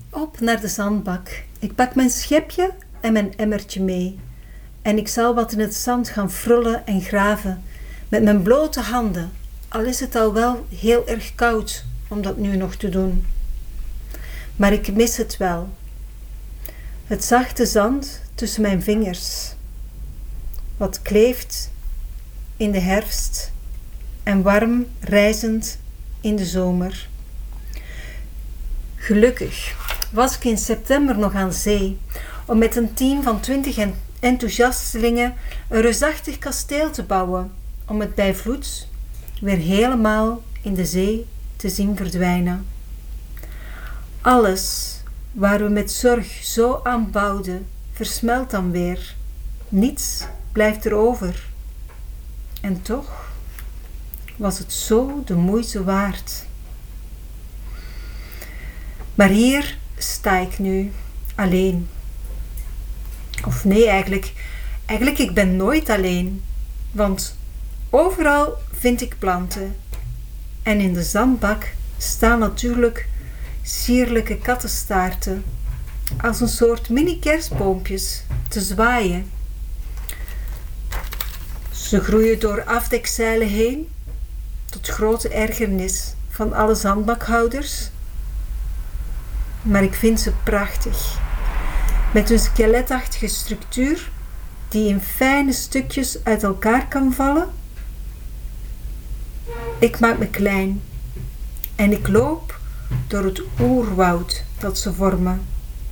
Op naar de zandbak. Ik pak mijn schepje en mijn emmertje mee. En ik zal wat in het zand gaan frullen en graven. Met mijn blote handen. Al is het al wel heel erg koud om dat nu nog te doen. Maar ik mis het wel. Het zachte zand tussen mijn vingers. Wat kleeft in de herfst en warm rijzend in de zomer. Gelukkig was ik in september nog aan zee om met een team van 20 enthousiastelingen een reusachtig kasteel te bouwen om het bij vloed weer helemaal in de zee te zien verdwijnen. Alles waar we met zorg zo aan bouwden versmelt dan weer. Niets blijft er over. En toch was het zo de moeite waard. Maar hier sta ik nu, alleen. Of nee, eigenlijk ik ben nooit alleen. Want overal vind ik planten. En in de zandbak staan natuurlijk sierlijke kattenstaarten. Als een soort mini-kerstboompjes te zwaaien. Ze groeien door afdekzeilen heen, tot grote ergernis van alle zandbakhouders. Maar ik vind ze prachtig, met hun skeletachtige structuur die in fijne stukjes uit elkaar kan vallen. Ik maak me klein en ik loop door het oerwoud dat ze vormen.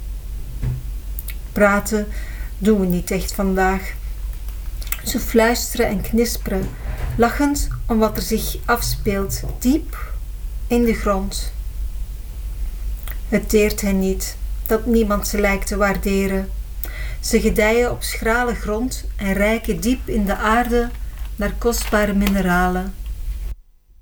Praten doen we niet echt vandaag. Ze fluisteren en knisperen, lachend om wat er zich afspeelt diep in de grond. Het deert hen niet dat niemand ze lijkt te waarderen. Ze gedijen op schrale grond en reiken diep in de aarde naar kostbare mineralen.